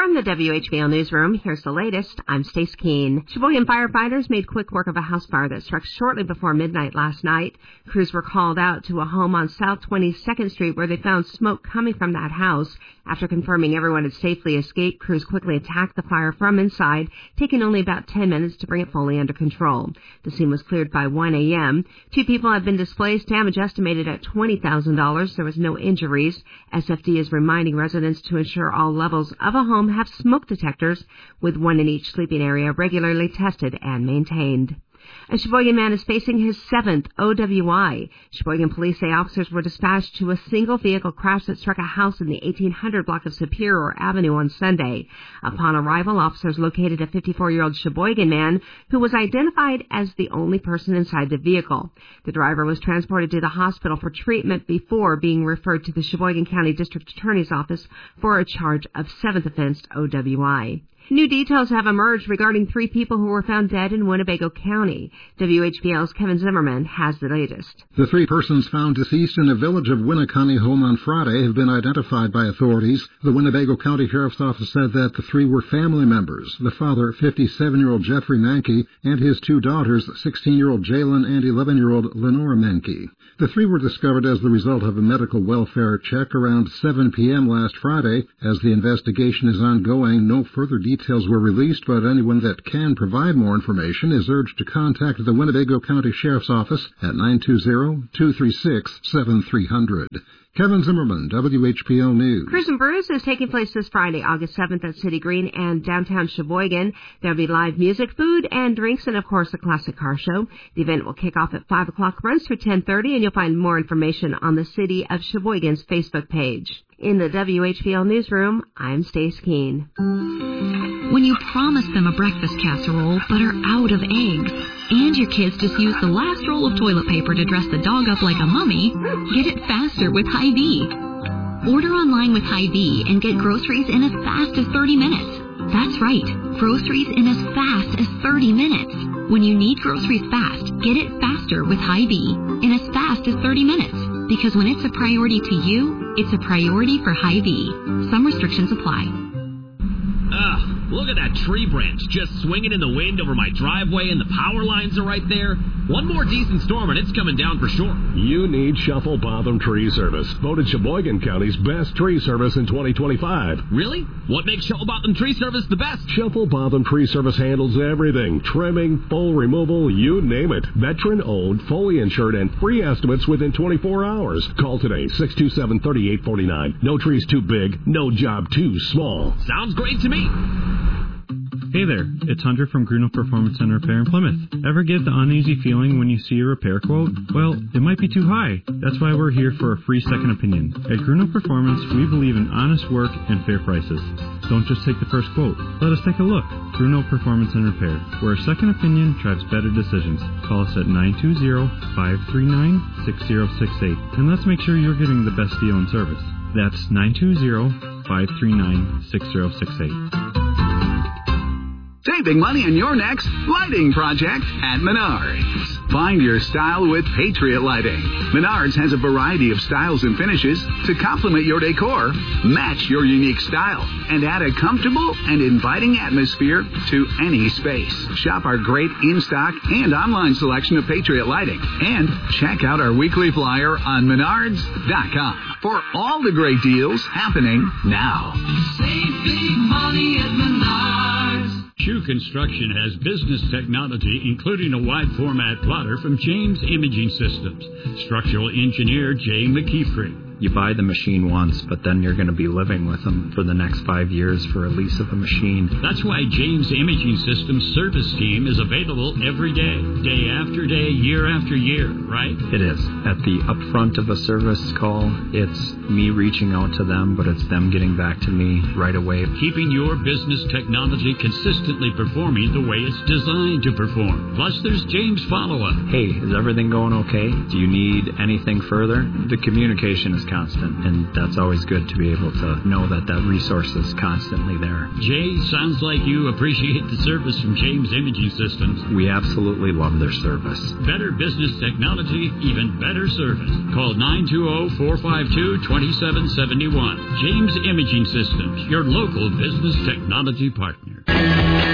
From the WHBL Newsroom, here's the latest. I'm Stace Keene. Sheboygan firefighters made quick work of a house fire that struck shortly before midnight last night. Crews were called out to a home on South 22nd Street where they found smoke coming from that house. After confirming everyone had safely escaped, crews quickly attacked the fire from inside, taking only about 10 minutes to bring it fully under control. The scene was cleared by 1 a.m. 2 people have been displaced, damage estimated at $20,000. There was no injuries. SFD is reminding residents to ensure all levels of a home have smoke detectors, with one in each sleeping area regularly tested and maintained. A Sheboygan man is facing his 7th OWI. Sheboygan police say officers were dispatched to a single-vehicle crash that struck a house in the 1800 block of Superior Avenue on Sunday. Upon arrival, officers located a 54-year-old Sheboygan man who was identified as the only person inside the vehicle. The driver was transported to the hospital for treatment before being referred to the Sheboygan County District Attorney's Office for a charge of 7th offense OWI. New details have emerged regarding 3 people who were found dead in Winnebago County. WHBL's Kevin Zimmerman has the latest. The 3 persons found deceased in the village of Winneconne home on Friday have been identified by authorities. The Winnebago County Sheriff's Office said that the 3 were family members. The father, 57-year-old Jeffrey Mankey, and his 2 daughters, 16-year-old Jalen and 11-year-old Lenora Mankey. The 3 were discovered as the result of a medical welfare check around 7 p.m. last Friday. As the investigation is ongoing, no further details were released, but anyone that can provide more information is urged to contact the Winnebago County Sheriff's Office at 920-236-7300. Kevin Zimmerman, WHPL News. Cruise and Brews is taking place this Friday, August 7th at City Green and downtown Sheboygan. There'll be live music, food, and drinks, and, of course, a classic car show. The event will kick off at 5 o'clock, runs through 10:30, and you'll find more information on the City of Sheboygan's Facebook page. In the WHPL Newsroom, I'm Stace Keene. When you promise them a breakfast casserole but are out of eggs, and your kids just use the last roll of toilet paper to dress the dog up like a mummy, get it faster with Hy-Vee. Order online with Hy-Vee and get groceries in as fast as 30 minutes. That's right, groceries in as fast as 30 minutes. When you need groceries fast, get it faster with Hy-Vee in as fast as 30 minutes. Because when it's a priority to you, it's a priority for Hy-Vee. Some restrictions apply. Look at that tree branch just swinging in the wind over my driveway, and the power lines are right there. One more decent storm and it's coming down for sure. You need Shuffle Botham Tree Service, voted Sheboygan County's best tree service in 2025. Really? What makes Shuffle Botham Tree Service the best? Shuffle Botham Tree Service handles everything. Trimming, full removal, you name it. Veteran-owned, fully insured, and free estimates within 24 hours. Call today, 627-3849. No trees too big, no job too small. Sounds great to me. Hey there, it's Hunter from Grunow Performance and Repair in Plymouth. Ever get the uneasy feeling when you see a repair quote? Well, it might be too high. That's why we're here for a free second opinion. At Grunow Performance, we believe in honest work and fair prices. Don't just take the first quote. Let us take a look. Grunow Performance and Repair, where a second opinion drives better decisions. Call us at 920-539-6068, and let's make sure you're getting the best deal and service. That's 920-539-6068. Saving money on your next lighting project at Menards. Find your style with Patriot Lighting. Menards has a variety of styles and finishes to complement your decor, match your unique style, and add a comfortable and inviting atmosphere to any space. Shop our great in-stock and online selection of Patriot Lighting, and check out our weekly flyer on Menards.com for all the great deals happening now. Save big money at Menards. Shoe Construction has business technology, including a wide-format plotter from James Imaging Systems. Structural engineer Jay McKeefrey. You buy the machine once, but then you're going to be living with them for the next 5 years for a lease of a machine. That's why James Imaging Systems service team is available every day, day after day, year after year, right? It is. At the upfront of a service call, it's me reaching out to them, but it's them getting back to me right away. Keeping your business technology consistently performing the way it's designed to perform. Plus, there's James follow-up. Hey, is everything going okay? Do you need anything further? The communication is constant, and that's always good to be able to know that that resource is constantly there. Jay, sounds like you appreciate the service from James Imaging Systems. We absolutely love their service. Better business technology, even better service. Call 920-452-2771. James Imaging Systems, your local business technology partner.